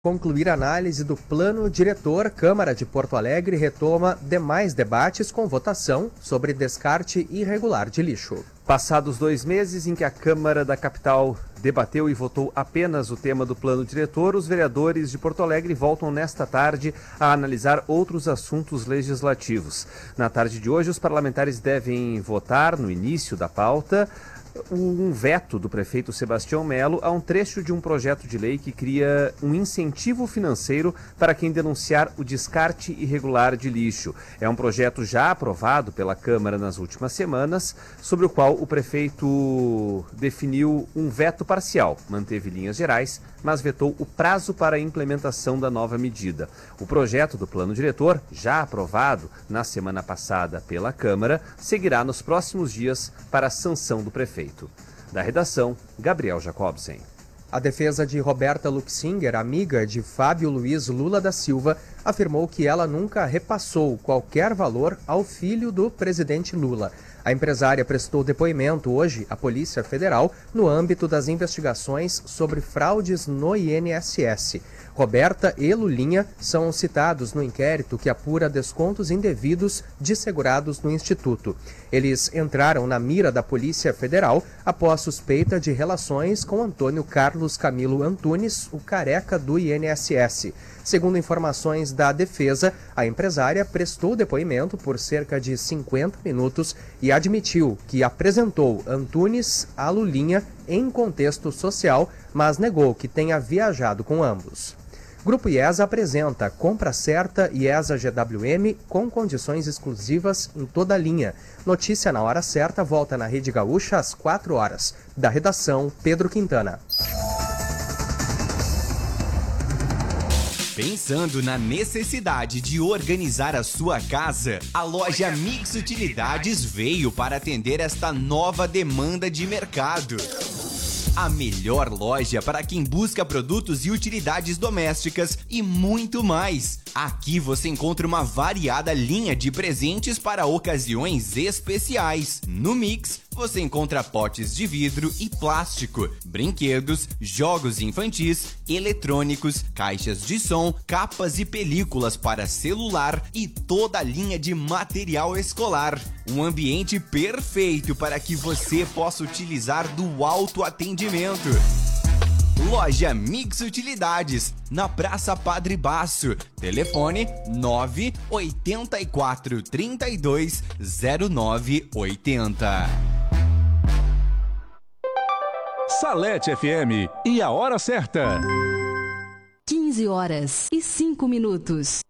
Concluir a análise do plano diretor, Câmara de Porto Alegre retoma demais debates com votação sobre descarte irregular de lixo. Passados 2 meses em que a Câmara da capital debateu e votou apenas o tema do plano diretor, os vereadores de Porto Alegre voltam nesta tarde a analisar outros assuntos legislativos. Na tarde de hoje, os parlamentares devem votar, no início da pauta, um veto do prefeito Sebastião Melo a um trecho de um projeto de lei que cria um incentivo financeiro para quem denunciar o descarte irregular de lixo. É um projeto já aprovado pela Câmara nas últimas semanas, sobre o qual o prefeito definiu um veto parcial, manteve linhas gerais, mas vetou o prazo para a implementação da nova medida. O projeto do plano diretor, já aprovado na semana passada pela Câmara, seguirá nos próximos dias para a sanção do prefeito. Da redação, Gabriel Jacobsen. A defesa de Roberta Luxinger, amiga de Fábio Luiz Lula da Silva, afirmou que ela nunca repassou qualquer valor ao filho do presidente Lula. A empresária prestou depoimento hoje à Polícia Federal no âmbito das investigações sobre fraudes no INSS. Roberta e Lulinha são citados no inquérito que apura descontos indevidos de segurados no Instituto. Eles entraram na mira da Polícia Federal após suspeita de relações com Antônio Carlos Camilo Antunes, o careca do INSS. Segundo informações da defesa, a empresária prestou depoimento por cerca de 50 minutos e admitiu que apresentou Antunes a Lulinha em contexto social, mas negou que tenha viajado com ambos. Grupo IESA apresenta Compra Certa IESA GWM com condições exclusivas em toda a linha. Notícia na hora certa volta na Rede Gaúcha às 4 horas. Da redação, Pedro Quintana. Pensando na necessidade de organizar a sua casa, a loja Mix Utilidades veio para atender esta nova demanda de mercado. A melhor loja para quem busca produtos e utilidades domésticas e muito mais. Aqui você encontra uma variada linha de presentes para ocasiões especiais. No Mix, você encontra potes de vidro e plástico, brinquedos, jogos infantis, eletrônicos, caixas de som, capas e películas para celular e toda a linha de material escolar. Um ambiente perfeito para que você possa utilizar do autoatendimento. Loja Mix Utilidades, na Praça Padre Baço. Telefone 984 32 0980. Salete FM e a hora certa. 15 horas e 5 minutos.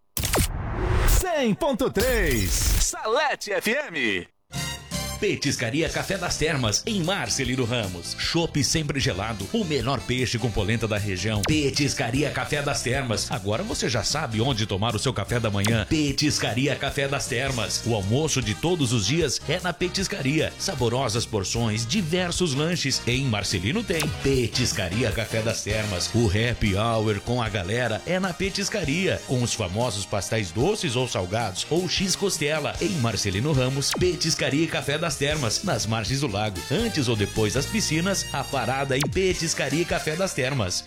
100.3 Salete FM. Petiscaria Café das Termas, em Marcelino Ramos. Chopp sempre gelado, o melhor peixe com polenta da região. Petiscaria Café das Termas. Agora você já sabe onde tomar o seu café da manhã. Petiscaria Café das Termas. O almoço de todos os dias é na Petiscaria. Saborosas porções, diversos lanches. Em Marcelino tem Petiscaria Café das Termas. O happy hour com a galera é na Petiscaria, com os famosos pastéis doces ou salgados ou X-costela. Em Marcelino Ramos, Petiscaria Café das Termas, nas margens do lago. Antes ou depois das piscinas, a parada em Petiscaria Café das Termas.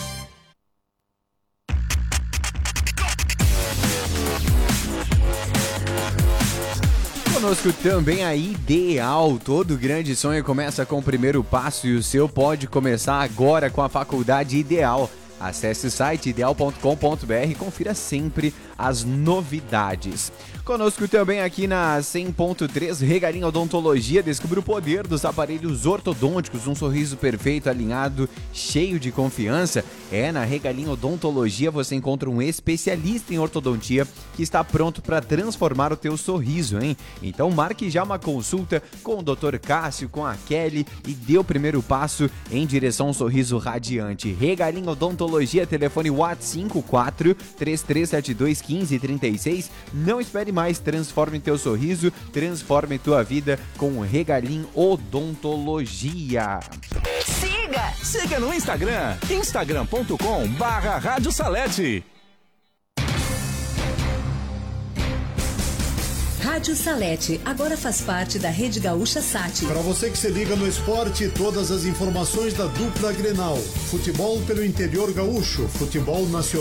Conosco também a Ideal. Todo grande sonho começa com o primeiro passo e o seu pode começar agora com a Faculdade Ideal. Acesse o site ideal.com.br e confira sempre as novidades. Conosco também aqui na 100.3 Regalinho Odontologia. Descubra o poder dos aparelhos ortodônticos, um sorriso perfeito, alinhado, cheio de confiança. Na Regalinho Odontologia você encontra um especialista em ortodontia que está pronto para transformar o teu sorriso, hein? Então marque já uma consulta com o Dr. Cássio, com a Kelly e dê o primeiro passo em direção a um sorriso radiante. Regalinho Odontologia, telefone WhatsApp 54 3372 1536. Não espere mais, transforme teu sorriso, transforme tua vida com o Regalim Odontologia. Siga no Instagram, instagram.com/Rádio Salete. Rádio Salete agora faz parte da Rede Gaúcha Sat. Para você que se liga no esporte, todas as informações da dupla Grenal. Futebol pelo interior gaúcho, futebol nacional.